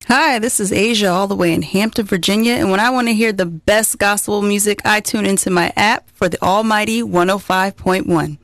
Hi, this is Asia all the way in Hampton, Virginia, and when I want to hear the best gospel music, I tune into my app for the Almighty 105.1.